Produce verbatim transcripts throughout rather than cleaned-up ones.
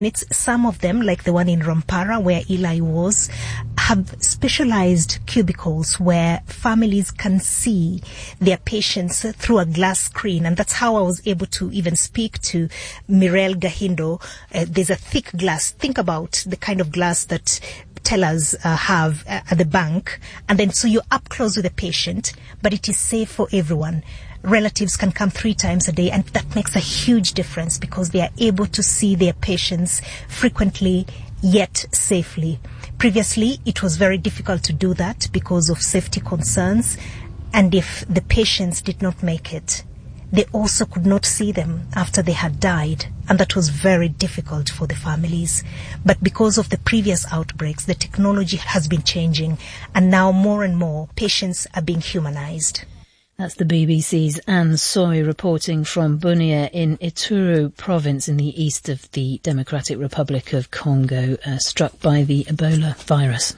It's some of them, like the one in Rampara where Eli was, have specialized cubicles where families can see their patients through a glass screen. And that's how I was able to even speak to Mirel Gahindo. Uh, there's a thick glass. Think about the kind of glass that tellers uh, have uh, at the bank. And then so you're up close with the patient, but it is safe for everyone. Relatives can come three times a day, and that makes a huge difference because they are able to see their patients frequently yet safely. Previously, it was very difficult to do that because of safety concerns, and if the patients did not make it, they also could not see them after they had died, and that was very difficult for the families. But because of the previous outbreaks, the technology has been changing, and now more and more patients are being humanized. That's the B B C's Anne Soy reporting from Bunia in Ituri province in the east of the Democratic Republic of Congo, uh, struck by the Ebola virus.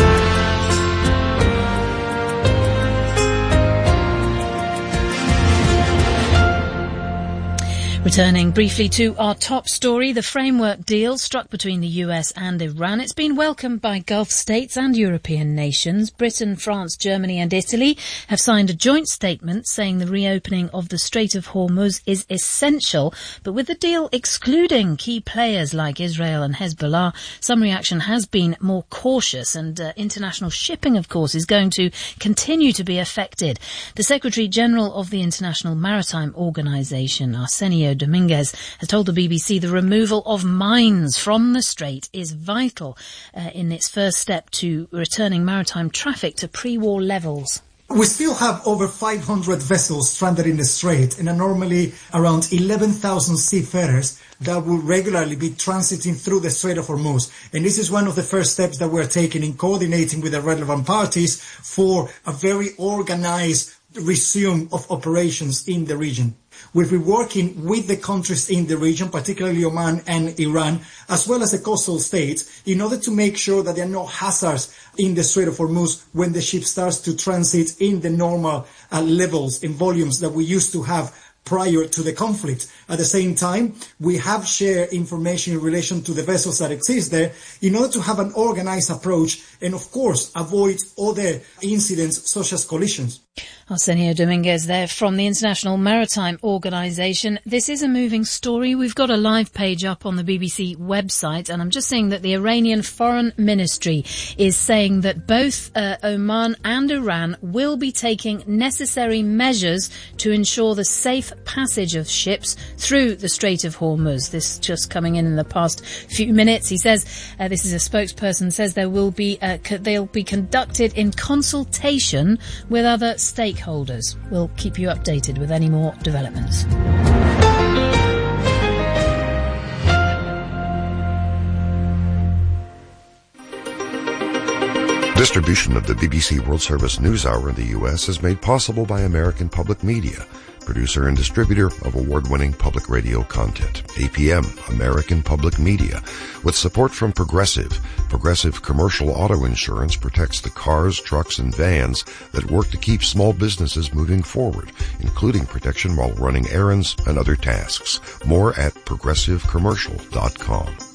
Returning briefly to our top story, the framework deal struck between the U S and Iran. It's been welcomed by Gulf states and European nations. Britain, France, Germany and Italy have signed a joint statement saying the reopening of the Strait of Hormuz is essential. But with the deal excluding key players like Israel and Hezbollah, some reaction has been more cautious, and uh, international shipping, of course, is going to continue to be affected. The Secretary General of the International Maritime Organization, Arsenio Dominguez, has told the B B C the removal of mines from the strait is vital uh, in its first step to returning maritime traffic to pre-war levels. We still have over five hundred vessels stranded in the strait, and are normally around eleven thousand seafarers that will regularly be transiting through the Strait of Hormuz. And this is one of the first steps that we're taking in coordinating with the relevant parties for a very organized resume of operations in the region. We've been working with the countries in the region, particularly Oman and Iran, as well as the coastal states, in order to make sure that there are no hazards in the Strait of Hormuz when the ship starts to transit in the normal uh, levels and volumes that we used to have prior to the conflict. At the same time, we have shared information in relation to the vessels that exist there in order to have an organized approach and, of course, avoid other incidents such as collisions. Arsenio Dominguez there from the International Maritime Organization. This is a moving story. We've got a live page up on the B B C website, and I'm just seeing that the Iranian Foreign Ministry is saying that both uh, Oman and Iran will be taking necessary measures to ensure the safe passage of ships through the Strait of Hormuz. This just coming in in the past few minutes. He says, uh, this is a spokesperson, says there will be uh, co- they'll be conducted in consultation with other stakeholders. We'll keep you updated with any more developments. Distribution of the B B C World Service News Hour in the U S is made possible by American Public Media, producer and distributor of award-winning public radio content. A P M, American Public Media, with support from Progressive. Progressive Commercial Auto Insurance protects the cars, trucks, and vans that work to keep small businesses moving forward, including protection while running errands and other tasks. More at progressive commercial dot com.